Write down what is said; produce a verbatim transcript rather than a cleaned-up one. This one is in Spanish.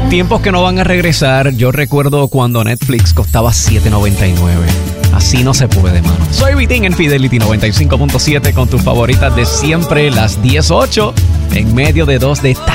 Tiempos que no van a regresar. Yo recuerdo cuando Netflix costaba siete noventa y nueve. Así no se puede, mano. Soy Vitín en Fidelity noventa y cinco punto siete con tus favoritas de siempre, las diez ocho, en medio de dos de